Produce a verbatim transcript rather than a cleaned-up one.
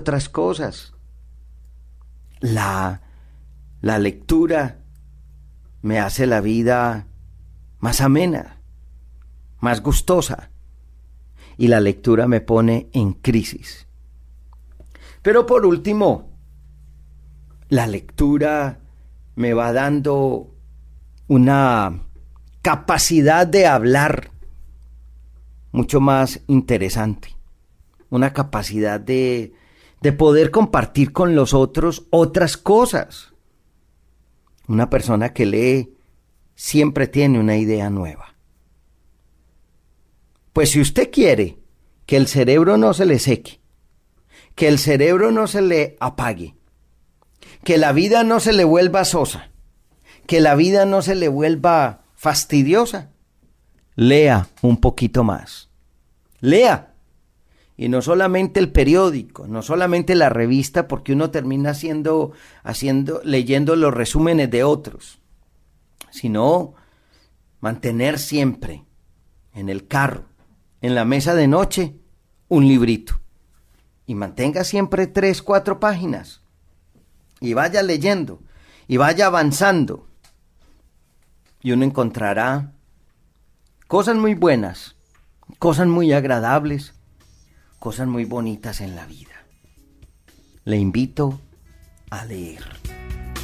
otras cosas. La, la lectura me hace la vida más amena, más gustosa. Y la lectura me pone en crisis. Pero por último, la lectura me va dando una capacidad de hablar mucho más interesante. Una capacidad de, de poder compartir con los otros otras cosas. Una persona que lee siempre tiene una idea nueva. Pues si usted quiere que el cerebro no se le seque, que el cerebro no se le apague, que la vida no se le vuelva sosa, que la vida no se le vuelva fastidiosa, lea un poquito más. Lea. Y no solamente el periódico, no solamente la revista, porque uno termina haciendo, haciendo, leyendo los resúmenes de otros, sino mantener siempre en el carro, en la mesa de noche, un librito. Y mantenga siempre tres, cuatro páginas. Y vaya leyendo, y vaya avanzando. Y uno encontrará cosas muy buenas, cosas muy agradables, cosas muy bonitas en la vida. Le invito a leer.